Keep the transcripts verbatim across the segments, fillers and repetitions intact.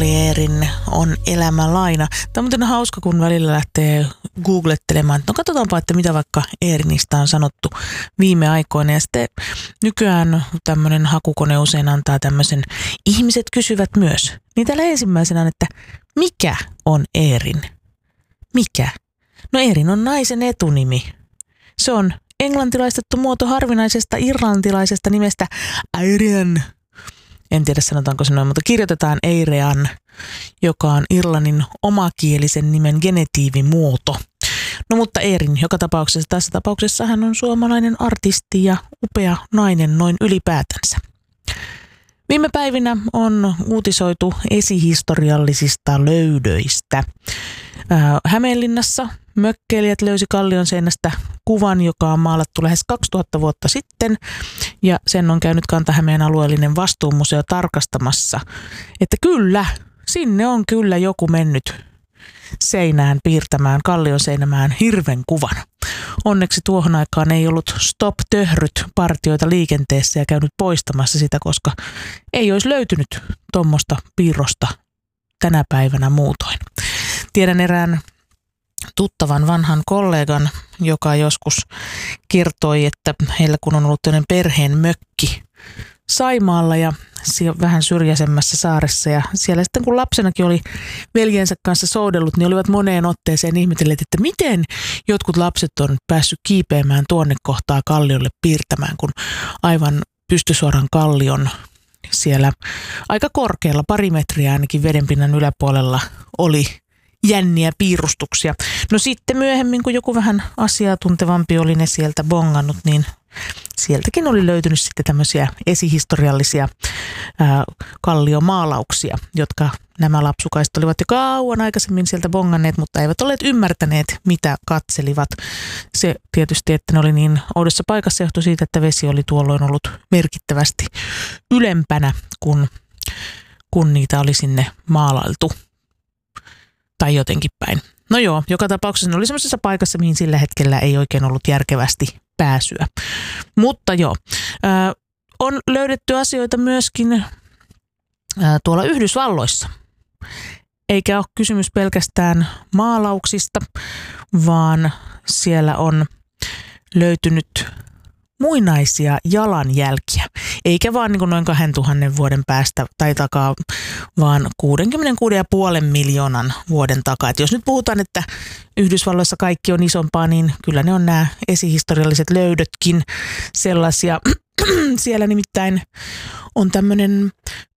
Eerin on elämänlaina. Tämä on muuten hauska, kun välillä lähtee googlettelemaan, että no katsotaanpa, että mitä vaikka Eerinistä on sanottu viime aikoina. Ja sitten nykyään tämmöinen hakukone usein antaa tämmöisen ihmiset kysyvät myös. Niin täällä ensimmäisenä on, että mikä on Eerin? Mikä? No Eerin on naisen etunimi. Se on englantilaistettu muoto harvinaisesta irlantilaisesta nimestä Eirian. En tiedä sanotaanko se noin, mutta kirjoitetaan Eirean, joka on Irlannin omakielisen nimen genetiivimuoto. No mutta Eerin, joka tapauksessa, tässä tapauksessa hän on suomalainen artisti ja upea nainen noin ylipäätänsä. Viime päivinä on uutisoitu esihistoriallisista löydöistä. Hämeenlinnassa mökkeilijät löysi kallion seinästä kuvan, joka on maalattu lähes kaksituhatta vuotta sitten, ja sen on käynyt Kanta-Hämeen alueellinen vastuumuseo tarkastamassa, että kyllä, sinne on kyllä joku mennyt seinään piirtämään, kallion seinämään hirven kuvan. Onneksi tuohon aikaan ei ollut stop töhryt partioita liikenteessä ja käynyt poistamassa sitä, koska ei olisi löytynyt tuommoista piirrosta tänä päivänä muutoin. Tiedän erään tuttavan vanhan kollegan, joka joskus kertoi, että heillä kun on ollut tämmöinen perheen mökki Saimaalla ja vähän syrjäisemmässä saaressa, ja siellä sitten kun lapsenakin oli veljensä kanssa soudellut, niin olivat moneen otteeseen ihmetelleet, että miten jotkut lapset on päässyt kiipeämään tuonne kohtaa kalliolle piirtämään, kun aivan pystysuoran kallion siellä aika korkealla, pari metriä ainakin vedenpinnan yläpuolella oli jänniä piirustuksia. No sitten myöhemmin, kun joku vähän asiatuntevampi oli ne sieltä bongannut, niin sieltäkin oli löytynyt sitten tämmöisiä esihistoriallisia ää, kalliomaalauksia, jotka nämä lapsukaiset olivat jo kauan aikaisemmin sieltä bonganneet, mutta eivät olleet ymmärtäneet, mitä katselivat. Se tietysti, että ne oli niin oudossa paikassa, johtui siitä, että vesi oli tuolloin ollut merkittävästi ylempänä, kun, kun niitä oli sinne maalailtu. Tai jotenkin päin. No joo, joka tapauksessa ne oli semmoisessa paikassa, mihin sillä hetkellä ei oikein ollut järkevästi pääsyä. Mutta joo, äh, on löydetty asioita myöskin äh, tuolla Yhdysvalloissa. Eikä ole kysymys pelkästään maalauksista, vaan siellä on löytynyt muinaisia jalanjälkiä. Eikä vaan niin kuin noin kahdentuhannen vuoden päästä tai takaa, vaan kuusikymmentäkuusi pilkku viisi miljoonan vuoden takaa. Et jos nyt puhutaan, että Yhdysvalloissa kaikki on isompaa, niin kyllä ne on nämä esihistorialliset löydötkin sellaisia. Siellä nimittäin on tämmöinen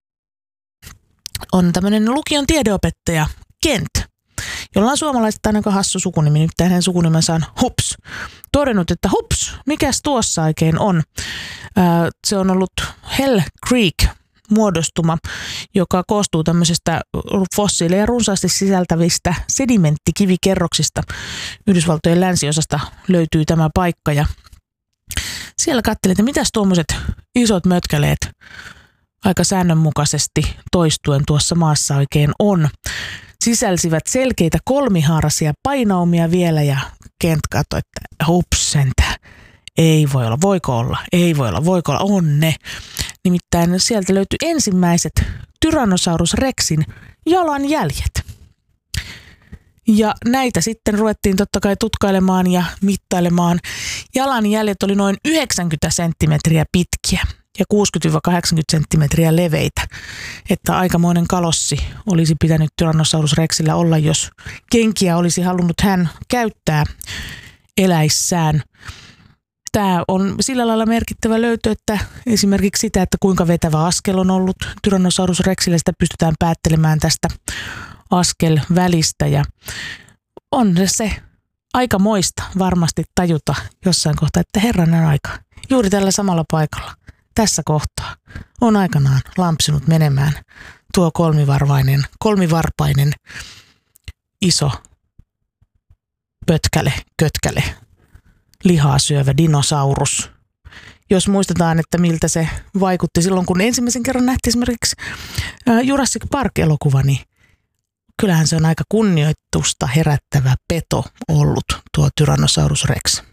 on tämmöinen lukion tiedeopettaja Kent, jolla on suomalaisista aika hassu sukunimi, nimittäin hänen sukunimensä on Hups. Todennut, että hups, mikäs tuossa oikein on? Ää, se on ollut Hell Creek-muodostuma, joka koostuu tämmöisestä fossiileja runsaasti sisältävistä sedimenttikivikerroksista. Yhdysvaltojen länsiosasta löytyy tämä paikka, ja siellä katselin, että mitäs tuommoiset isot mötkäleet aika säännönmukaisesti toistuen tuossa maassa oikein on. Sisälsivät selkeitä kolmihaaraisia painaumia vielä, ja Kent katsoi, että hups sentään, ei voi olla, voiko olla, ei voi olla, voiko olla, on ne. Nimittäin sieltä löytyi ensimmäiset Tyrannosaurus Rexin jalanjäljet. Ja näitä sitten ruvettiin totta kai tutkailemaan ja mittailemaan. Jalanjäljet oli noin yhdeksänkymmentä senttimetriä pitkiä ja kuusikymmentä kahdeksankymmentä senttimetriä leveitä. Että aikamoinen kalossi olisi pitänyt Tyrannosaurus Rexillä olla, jos kenkiä olisi halunnut hän käyttää eläissään. Tämä on sillä lailla merkittävä löytö, että esimerkiksi sitä, että kuinka vetävä askel on ollut Tyrannosaurus Rexillä, sitä pystytään päättelemään tästä askelvälistä, ja on se aika moista varmasti tajuta jossain kohtaa, että herranen aika, juuri tällä samalla paikalla, tässä kohtaa on aikanaan lampsinut menemään tuo kolmivarvainen, kolmivarpainen iso pötkäle, kötkäle, lihaa syövä dinosaurus. Jos muistetaan, että miltä se vaikutti silloin, kun ensimmäisen kerran nähtiin esimerkiksi Jurassic Park-elokuva, niin kyllähän se on aika kunnioitusta herättävä peto ollut tuo Tyrannosaurus Rex.